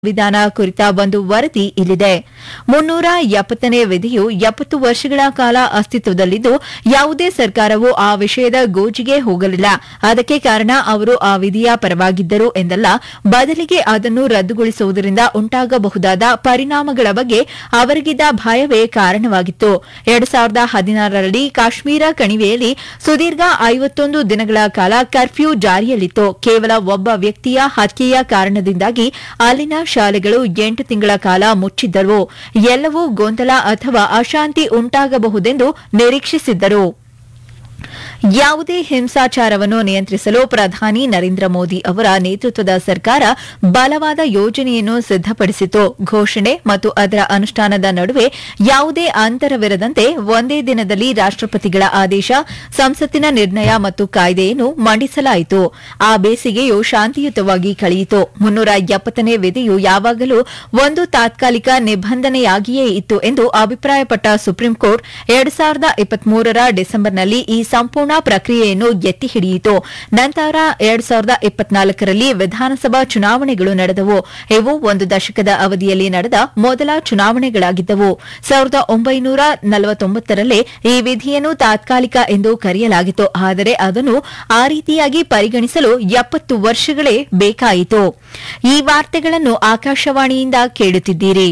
ವಿಧಾನ ಕುರಿತ ಒಂದು ವರದಿ ಇಲ್ಲಿದೆ. 370ನೇ ವಿಧಿಯು 70 ವರ್ಷಗಳ ಕಾಲ ಅಸ್ತಿತ್ವದಲ್ಲಿದ್ದು ಯಾವುದೇ ಸರ್ಕಾರವು ಆ ವಿಷಯದ ಗೋಜಿಗೆ ಹೋಗಲಿಲ್ಲ. ಅದಕ್ಕೆ ಕಾರಣ ಅವರು ಆ ವಿಧಿಯ ಪರವಾಗಿದ್ದರು ಎಂದಲ್ಲ, ಬದಲಿಗೆ ಅದನ್ನು ರದ್ದುಗೊಳಿಸುವುದರಿಂದ ಉಂಟಾಗಬಹುದಾದ ಪರಿಣಾಮಗಳ ಬಗ್ಗೆ ಅವರಿಗಿದ್ದ ಭಯವೇ ಕಾರಣವಾಗಿತ್ತು. 2016ರಲ್ಲಿ ಕಾಶ್ಮೀರ ಕಣಿವೆಯಲ್ಲಿ ಸುದೀರ್ಘ 51 ದಿನಗಳ ಕಾಲ ಕರ್ಫ್ಯೂ ಜಾರಿಯಲ್ಲಿತ್ತು. ಕೇವಲ ಒಬ್ಬ ವ್ಯಕ್ತಿಯ ಹತ್ಯೆಯ ಕಾರಣದಿಂದಾಗಿ ಅಲ್ಲಿನ ಶಾಲೆಗಳು 8 ತಿಂಗಳ ಕಾಲ ಮುಚ್ಚಿದ್ದವು. ಎಲ್ಲವೂ ಗೊಂದಲ ಅಥವಾ ಅಶಾಂತಿ ಉಂಟಾಗಬಹುದೆಂದು ನಿರೀಕ್ಷಿಸಿದ್ದರು. ಯಾವುದೇ ಹಿಂಸಾಚಾರವನ್ನು ನಿಯಂತ್ರಿಸಲು ಪ್ರಧಾನಿ ನರೇಂದ್ರ ಮೋದಿ ಅವರ ನೇತೃತ್ವದ ಸರ್ಕಾರ ಬಲವಾದ ಯೋಜನೆಯನ್ನು ಸಿದ್ದಪಡಿಸಿತು. ಘೋಷಣೆ ಮತ್ತು ಅದರ ಅನುಷ್ಠಾನದ ನಡುವೆ ಯಾವುದೇ ಅಂತರವಿರದಂತೆ ಒಂದೇ ದಿನದಲ್ಲಿ ರಾಷ್ಟಪತಿಗಳ ಆದೇಶ, ಸಂಸತ್ತಿನ ನಿರ್ಣಯ ಮತ್ತು ಕಾಯ್ದೆಯನ್ನು ಮಂಡಿಸಲಾಯಿತು. ಆ ಬೇಸಿಗೆಯು ಶಾಂತಿಯುತವಾಗಿ ಕಳೆಯಿತು. 370ನೇ ವಿಧಿಯು ಯಾವಾಗಲೂ ಒಂದು ತಾತ್ಕಾಲಿಕ ನಿಬಂಧನೆಯಾಗಿಯೇ ಇತ್ತು ಎಂದು ಅಭಿಪ್ರಾಯಪಟ್ಟ ಸುಪ್ರೀಂ ಕೋರ್ಟ್ 2023ರ ಡಿಸೆಂಬರ್ನಲ್ಲಿ ಈ ಸಂಪೂರ್ಣ ಪ್ರಕ್ರಿಯೆಯನ್ನು ಎತ್ತಿ ಹಿಡಿಯಿತು. ನಂತರ 2024ರಲ್ಲಿ ವಿಧಾನಸಭಾ ಚುನಾವಣೆಗಳು ನಡೆದವು. ಇವು ಒಂದು ದಶಕದ ಅವಧಿಯಲ್ಲಿ ನಡೆದ ಮೊದಲ ಚುನಾವಣೆಗಳಾಗಿದ್ದವು. 1949ರಲ್ಲೇ ಈ ವಿಧಿಯನ್ನು ತಾತ್ಕಾಲಿಕ ಎಂದು ಕರೆಯಲಾಗಿತ್ತು. ಆದರೆ ಅದನ್ನು ಆ ರೀತಿಯಾಗಿ ಪರಿಗಣಿಸಲು 70 ವರ್ಷಗಳೇ ಬೇಕಾಯಿತು. ಈ ವಾರ್ತೆಗಳನ್ನು ಆಕಾಶವಾಣಿಯಿಂದ ಕೇಳುತ್ತಿದ್ದೀರಿ.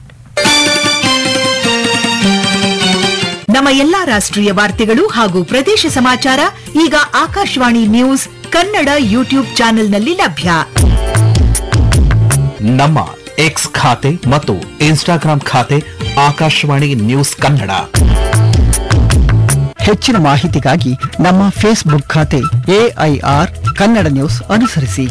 ನಮ್ಮ ಎಲ್ಲಾ ರಾಷ್ಟ್ರೀಯ ವಾರ್ತೆಗಳು ಹಾಗೂ ಪ್ರದೇಶ ಸಮಾಚಾರ ಈಗ ಆಕಾಶವಾಣಿ ನ್ಯೂಸ್ ಕನ್ನಡ ಯೂಟ್ಯೂಬ್ ಚಾನೆಲ್ನಲ್ಲಿ ಲಭ್ಯ. ನಮ್ಮ ಎಕ್ಸ್ ಖಾತೆ ಮತ್ತು ಇನ್ಸ್ಟಾಗ್ರಾಂ ಖಾತೆ ಆಕಾಶವಾಣಿ ನ್ಯೂಸ್ ಕನ್ನಡ. ಹೆಚ್ಚಿನ ಮಾಹಿತಿಗಾಗಿ ನಮ್ಮ ಫೇಸ್ಬುಕ್ ಖಾತೆ AIR ಕನ್ನಡ ನ್ಯೂಸ್ ಅನುಸರಿಸಿ.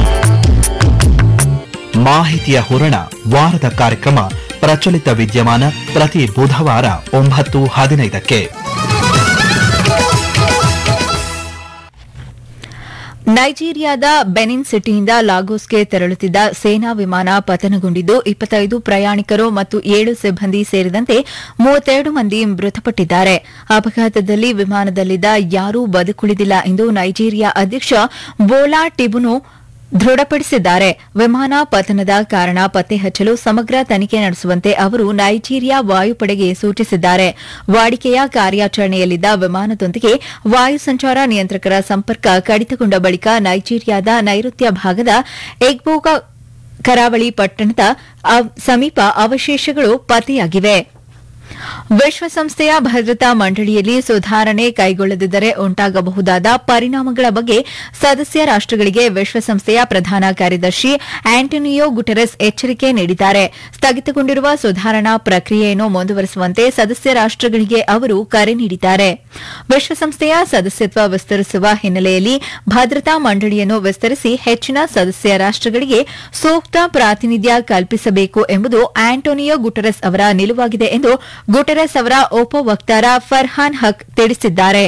ಮಾಹಿತಿಯ ಹೂರಣ ವಾರದ ಕಾರ್ಯಕ್ರಮ ಪ್ರಚಲಿತ ವಿದ್ಯಮಾನ ಪ್ರತಿ ಬುಧವಾರ 9:15ಕ್ಕೆ. ನೈಜೀರಿಯಾದ ಬೆನಿನ್ ಸಿಟಿಯಿಂದ ಲಾಗೋಸ್ಗೆ ತೆರಳುತ್ತಿದ್ದ ಸೇನಾ ವಿಮಾನ ಪತನಗೊಂಡಿದ್ದು 25 ಪ್ರಯಾಣಿಕರು ಮತ್ತು 7 ಸಿಬ್ಬಂದಿ ಸೇರಿದಂತೆ 32 ಮಂದಿ ಮೃತಪಟ್ಟಿದ್ದಾರೆ. ಅಪಘಾತದಲ್ಲಿ ವಿಮಾನದಲ್ಲಿದ್ದ ಯಾರೂ ಬದುಕುಳಿದಿಲ್ಲ ಎಂದು ನೈಜೀರಿಯಾ ಅಧ್ಯಕ್ಷ ಬೋಲಾ ಟಿನುಬು ದೃಢಪಡಿಸಿದ್ದಾರೆ. ವಿಮಾನ ಪತನದ ಕಾರಣ ಪತ್ತೆ ಹಚ್ಚಲು ಸಮಗ್ರ ತನಿಖೆ ನಡೆಸುವಂತೆ ಅವರು ನೈಜೀರಿಯಾ ವಾಯುಪಡೆಗೆ ಸೂಚಿಸಿದ್ದಾರೆ. ವಾಡಿಕೆಯ ಕಾರ್ಯಾಚರಣೆಯಲ್ಲಿದ್ದ ವಿಮಾನದೊಂದಿಗೆ ವಾಯು ಸಂಚಾರ ನಿಯಂತ್ರಕರ ಸಂಪರ್ಕ ಕಡಿತಗೊಂಡ ಬಳಿಕ ನೈಜೀರಿಯಾದ ನೈಋತ್ಯ ಭಾಗದ ಎಗ್ಬೋಗಾ ಕರಾವಳಿ ಪಟ್ಟಣದ ಸಮೀಪ ಅವಶೇಷಗಳು ಪತ್ತೆಯಾಗಿವೆ. ವಿಶ್ವಸಂಸ್ಥೆಯ ಭದ್ರತಾ ಮಂಡಳಿಯಲ್ಲಿ ಸುಧಾರಣೆ ಕೈಗೊಳ್ಳದಿದ್ದರೆ ಉಂಟಾಗಬಹುದಾದ ಪರಿಣಾಮಗಳ ಬಗ್ಗೆ ಸದಸ್ಯ ರಾಷ್ಟಗಳಿಗೆ ವಿಶ್ವಸಂಸ್ಥೆಯ ಪ್ರಧಾನ ಕಾರ್ಯದರ್ಶಿ ಆಂಟೋನಿಯೋ ಗುಟೆರಸ್ ಎಚ್ಚರಿಕೆ ನೀಡಿದ್ದಾರೆ. ಸ್ಥಗಿತಗೊಂಡಿರುವ ಸುಧಾರಣಾ ಪ್ರಕ್ರಿಯೆಯನ್ನು ಮುಂದುವರೆಸುವಂತೆ ಸದಸ್ಯ ರಾಷ್ಟಗಳಿಗೆ ಅವರು ಕರೆ ನೀಡಿದ್ದಾರೆ. ವಿಶ್ವಸಂಸ್ಥೆಯ ಸದಸ್ಯತ್ವ ವಿಸ್ತರಿಸುವ ಹಿನ್ನೆಲೆಯಲ್ಲಿ ಭದ್ರತಾ ಮಂಡಳಿಯನ್ನು ವಿಸ್ತರಿಸಿ ಹೆಚ್ಚಿನ ಸದಸ್ಯ ರಾಷ್ಟಗಳಿಗೆ ಸೂಕ್ತ ಪ್ರಾತಿನಿಧ್ಯ ಕಲ್ಪಿಸಬೇಕು ಎಂಬುದು ಆಂಟೋನಿಯೋ ಗುಟೆರಸ್ ಅವರ ನಿಲುವಾಗಿದೆ ಎಂದು ಗುಟೆರಸ್ ಅವರ ಉಪವಕ್ತಾರ ಫರ್ಹಾನ್ ಹಕ್ ತಿಳಿಸಿದ್ದಾರೆ.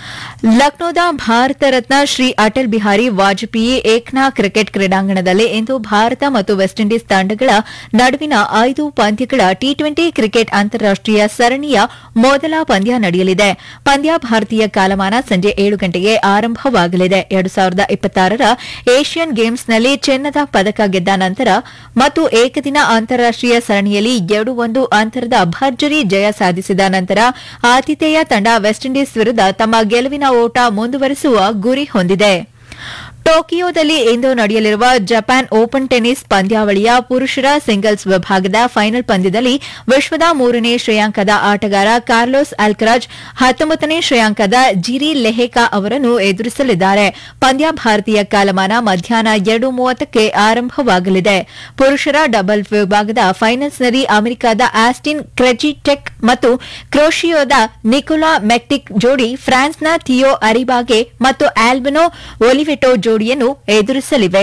ಲಕ್ನೋದ ಭಾರತ ರತ್ನ ಶ್ರೀ ಅಟಲ್ ಬಿಹಾರಿ ವಾಜಪೇಯಿ ಏಕ್ನಾ ಕ್ರಿಕೆಟ್ ಕ್ರೀಡಾಂಗಣದಲ್ಲಿ ಇಂದು ಭಾರತ ಮತ್ತು ವೆಸ್ಟ್ ಇಂಡೀಸ್ ತಂಡಗಳ ನಡುವಿನ 5 ಪಂದ್ಯಗಳ ಟಿ20 ಕ್ರಿಕೆಟ್ ಅಂತಾರಾಷ್ಟೀಯ ಸರಣಿಯ ಮೊದಲ ಪಂದ್ಯ ನಡೆಯಲಿದೆ. ಪಂದ್ಯ ಭಾರತೀಯ ಕಾಲಮಾನ ಸಂಜೆ 7 ಗಂಟೆಗೆ ಆರಂಭವಾಗಲಿದೆ. 2026ರ ಏಷ್ಯನ್ ಗೇಮ್ಸ್ನಲ್ಲಿ ಚಿನ್ನದ ಪದಕ ಗೆದ್ದ ನಂತರ ಮತ್ತು ಏಕದಿನ ಅಂತಾರಾಷ್ಟೀಯ ಸರಣಿಯಲ್ಲಿ 2-1 ಅಂತರದ ಭರ್ಜರಿ ಜಯ ಸಾಧಿಸಿದ ನಂತರ ಆತಿಥೇಯ ತಂಡ ವೆಸ್ಟ್ ಇಂಡೀಸ್ ವಿರುದ್ಧ ತಮ್ಮ ಗೆಲುವಿನ ಓಟ ಮುಂದುವರೆಸುವ ಗುರಿ ಹೊಂದಿದೆ. ಟೋಕಿಯೋದಲ್ಲಿ ಇಂದು ನಡೆಯಲಿರುವ ಜಪಾನ್ ಓಪನ್ ಟೆನಿಸ್ ಪಂದ್ಯಾವಳಿಯ ಪುರುಷರ ಸಿಂಗಲ್ಸ್ ವಿಭಾಗದ ಫೈನಲ್ ಪಂದ್ಯದಲ್ಲಿ ವಿಶ್ವದ 3ನೇ ಶ್ರೇಯಾಂಕದ ಆಟಗಾರ ಕಾರ್ಲೋಸ್ ಅಲ್ಕರಾಜ್ 19ನೇ ಶ್ರೇಯಾಂಕದ ಜಿರಿ ಲೆಹೆಕಾ ಅವರನ್ನು ಎದುರಿಸಲಿದ್ದಾರೆ. ಪಂದ್ಯ ಭಾರತೀಯ ಕಾಲಮಾನ ಮಧ್ಯಾಹ್ನ 2:30ಕ್ಕೆ ಆರಂಭವಾಗಲಿದೆ. ಪುರುಷರ ಡಬಲ್ ವಿಭಾಗದ ಫೈನಲ್ಸ್ನಲ್ಲಿ ಅಮೆರಿಕದ ಆಸ್ಟಿನ್ ಕ್ರೆಜಿಟೆಕ್ ಮತ್ತು ಕ್ರೊಷಿಯಾದ ನಿಕೋಲಾ ಮೆಕ್ಟಿಕ್ ಜೋಡಿ ಫ್ರಾನ್ಸ್ನ ಥಿಯೋ ಅರಿಬಾಗೆ ಮತ್ತು ಆಲ್ಬೆನೋ ಒಲಿವೆಟೋ ಜೋಡಿಯನ್ನು ಎದುರಿಸಲಿವೆ.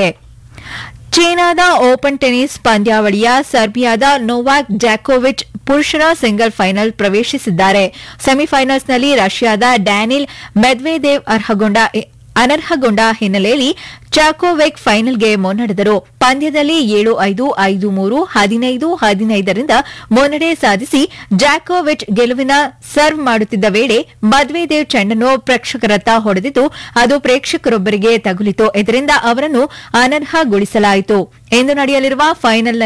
ಚೀನಾದ ಓಪನ್ ಟೆನಿಸ್ ಪಂದ್ಯಾವಳಿಯ ಸರ್ಬಿಯಾದ ನೊವಾಕ್ ಜಾಕೋವಿಚ್ ಪುರುಷರ ಸಿಂಗಲ್ ಫೈನಲ್ ಪ್ರವೇಶಿಸಿದ್ದಾರೆ. ಸೆಮಿಫೈನಲ್ಸ್ನಲ್ಲಿ ರಷ್ಯಾದ ಡ್ಯಾನಿಲ್ ಮೆದ್ವೆದೇವ್ ಅರ್ಹಗೊಂಡ ಅನರ್ಹಗೊಂಡ ಹಿನ್ನೆಲೆಯಲ್ಲಿ ಚಾಕೋವಿಕ್ ಫೈನಲ್ಗೆ ಮುನ್ನಡೆದರು. ಪಂದ್ಯದಲ್ಲಿ 7-5, 5-3, 15-15ರಿಂದ ಮುನ್ನಡೆ ಸಾಧಿಸಿ ಜಾಕೋವಿಚ್ ಗೆಲುವಿನ ಸರ್ವ್ ಮಾಡುತ್ತಿದ್ದ ವೇಳೆ ಮದ್ವೆದೇವ್ ಚೆಂಡನ್ನು ಪ್ರೇಕ್ಷಕರತ್ತ ಹೊಡೆದಿದ್ದು ಅದು ಪ್ರೇಕ್ಷಕರೊಬ್ಬರಿಗೆ ತಗುಲಿತು. ಇದರಿಂದ ಅವರನ್ನು ಅನರ್ಹಗೊಳಿಸಲಾಯಿತು. ಇಂದು ನಡೆಯಲಿರುವ ಫೈನಲ್